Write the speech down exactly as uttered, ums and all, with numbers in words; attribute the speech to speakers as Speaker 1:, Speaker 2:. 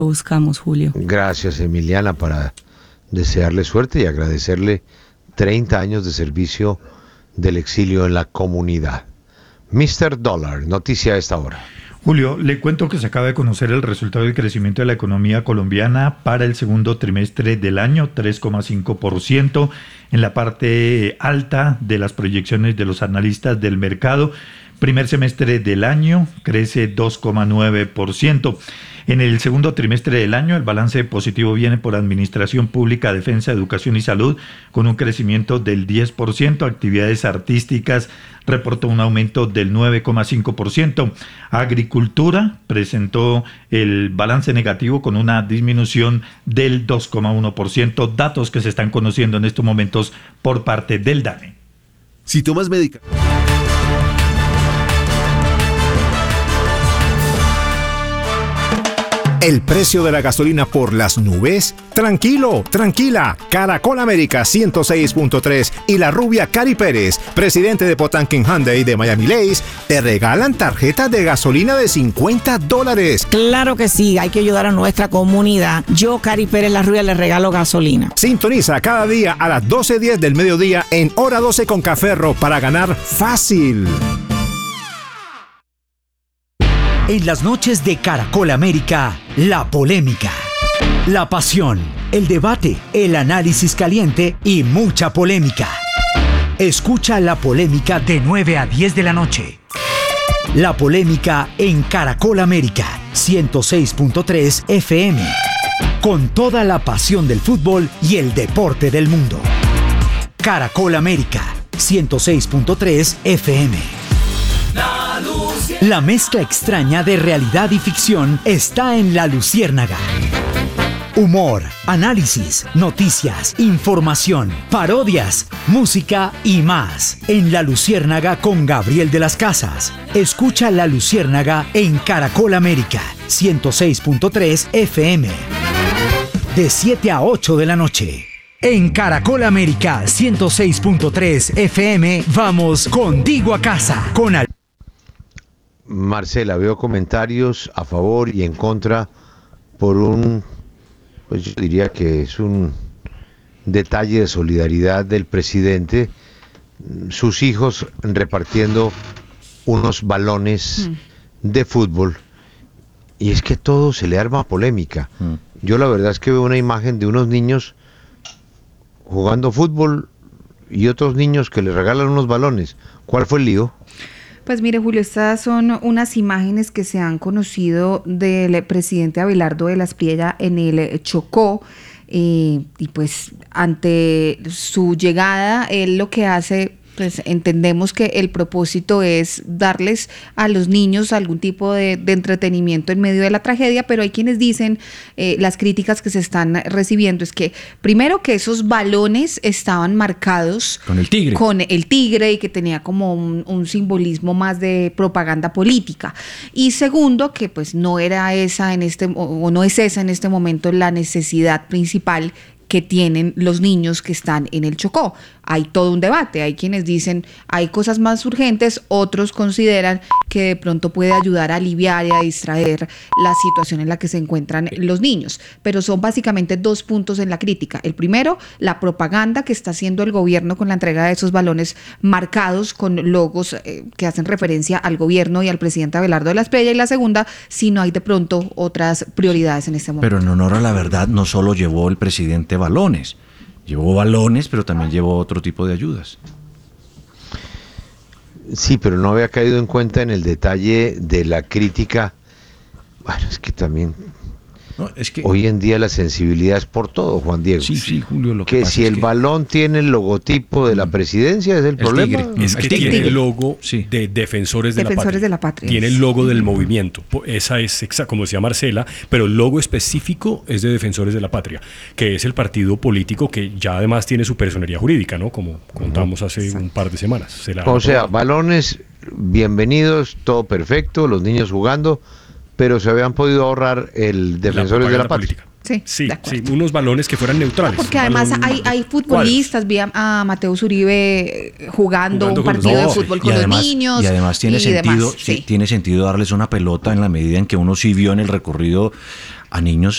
Speaker 1: buscamos, Julio.
Speaker 2: Gracias, Emiliana, para desearle suerte y agradecerle treinta años de servicio del exilio en la comunidad. mister Dólar, noticia a esta hora.
Speaker 3: Julio, le cuento que se acaba de conocer el resultado del crecimiento de la economía colombiana para el segundo trimestre del año, tres coma cinco por ciento, en la parte alta de las proyecciones de los analistas del mercado. Primer semestre del año crece dos coma nueve por ciento. En el segundo trimestre del año, el balance positivo viene por Administración Pública, Defensa, Educación y Salud, con un crecimiento del diez por ciento. Actividades artísticas reportó un aumento del nueve coma cinco por ciento. Agricultura presentó el balance negativo con una disminución del dos coma uno por ciento. Datos que se están conociendo en estos momentos por parte del DANE.
Speaker 4: Si tomas medicamentos.
Speaker 5: ¿El precio de la gasolina por las nubes? Tranquilo, tranquila. Caracol América ciento seis punto tres y la rubia Cari Pérez, presidente de Potanquín Hyundai de Miami Lakes, te regalan tarjetas de gasolina de cincuenta dólares.
Speaker 6: Claro que sí, hay que ayudar a nuestra comunidad. Yo, Cari Pérez, la rubia, le regalo gasolina.
Speaker 5: Sintoniza cada día a las doce diez del mediodía en Hora doce con Caferro para ganar fácil.
Speaker 7: En las noches de Caracol América, la polémica, la pasión, el debate, el análisis caliente y mucha polémica. Escucha La Polémica de nueve a diez de la noche. La Polémica en Caracol América, ciento seis punto tres F M. Con toda la pasión del fútbol y el deporte del mundo. Caracol América, ciento seis punto tres F M. La mezcla extraña de realidad y ficción está en La Luciérnaga. Humor, análisis, noticias, información, parodias, música y más. En La Luciérnaga con Gabriel de las Casas. Escucha La Luciérnaga en Caracol América, ciento seis punto tres F M. De siete a ocho de la noche. En Caracol América, ciento seis punto tres F M, vamos contigo a casa. Con al-
Speaker 2: Marcela, veo comentarios a favor y en contra por un, pues yo diría que es un detalle de solidaridad del presidente, sus hijos repartiendo unos balones mm. de fútbol, y es que todo se le arma polémica. Mm. Yo la verdad es que veo una imagen de unos niños jugando fútbol y otros niños que le regalan unos balones. ¿Cuál fue el lío?
Speaker 8: Pues mire, Julio, estas son unas imágenes que se han conocido del presidente Abelardo de la Espriella en el Chocó, eh, y pues ante su llegada, él lo que hace, pues entendemos que el propósito es darles a los niños algún tipo de, de entretenimiento en medio de la tragedia, pero hay quienes dicen, eh, las críticas que se están recibiendo es que primero que esos balones estaban marcados
Speaker 9: con el tigre,
Speaker 8: con el tigre y que tenía como un, un simbolismo más de propaganda política, y segundo que pues no era esa en este o no es esa en este momento la necesidad principal que tienen los niños que están en el Chocó. Hay todo un debate, hay quienes dicen hay cosas más urgentes, otros consideran que de pronto puede ayudar a aliviar y a distraer la situación en la que se encuentran los niños, pero son básicamente dos puntos en la crítica. El primero, la propaganda que está haciendo el gobierno con la entrega de esos balones marcados con logos eh, que hacen referencia al gobierno y al presidente Abelardo de la Espriella, y la segunda, si no hay de pronto otras prioridades en este momento.
Speaker 9: Pero en honor a la verdad, no solo llevó el presidente balones, llevó balones, pero también llevó otro tipo de ayudas.
Speaker 2: Sí, pero no había caído en cuenta en el detalle de la crítica. Bueno, es que también no, es que hoy en día la sensibilidad es por todo, Juan Diego.
Speaker 9: Sí, sí, Julio. Lo que,
Speaker 2: que
Speaker 9: pasa
Speaker 2: si
Speaker 9: es
Speaker 2: el
Speaker 9: que...
Speaker 2: balón tiene el logotipo de la presidencia, es el, el problema.
Speaker 10: Tigre. Es que
Speaker 2: el
Speaker 10: tiene
Speaker 2: tigre.
Speaker 10: el logo sí. de Defensores, de,
Speaker 8: Defensores
Speaker 10: la
Speaker 8: de la Patria.
Speaker 10: Tiene el logo del movimiento. Esa es, como decía Marcela, pero el logo específico es de Defensores de la Patria, que es el partido político que ya además tiene su personería jurídica, ¿no? Como contamos hace Exacto. un par de semanas. Se la
Speaker 2: o sea, balones, bienvenidos, todo perfecto, los niños jugando, pero se habían podido ahorrar el Defensores de la Patria.
Speaker 10: Política.
Speaker 8: Sí,
Speaker 10: sí, sí, unos balones que fueran neutrales.
Speaker 8: No, porque además
Speaker 10: balón,
Speaker 8: hay, hay futbolistas, vi a, a Mateo Uribe jugando, jugando un partido los, no, de fútbol con
Speaker 9: además,
Speaker 8: los niños.
Speaker 9: Y además tiene
Speaker 8: y
Speaker 9: sentido,
Speaker 8: demás,
Speaker 9: sí,
Speaker 8: sí.
Speaker 9: tiene sentido darles una pelota en la medida en que uno sí vio en el recorrido a niños